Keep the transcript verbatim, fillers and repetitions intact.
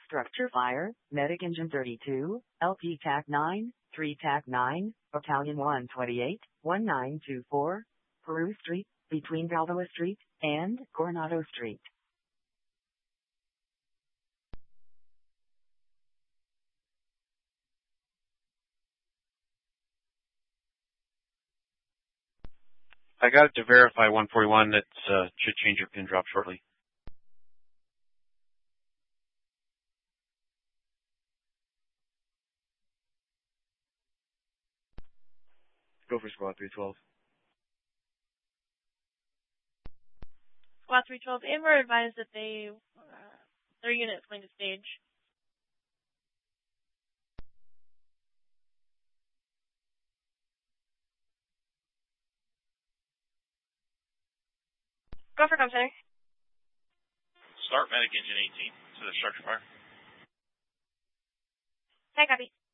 Structure fire, Medic Engine thirty-two, L P T A C nine, three T A C nine, Battalion one twenty-eight, one nine two four, Peru Street, between Balboa Street and Coronado Street. I got it to verify one forty-one. That uh, should change your pin drop shortly. Go for squad three twelve. Squad three twelve, Amber advised that they, uh, their unit is going to stage. Go for com center. Start Medic Engine eighteen to the structure fire. Okay, copy.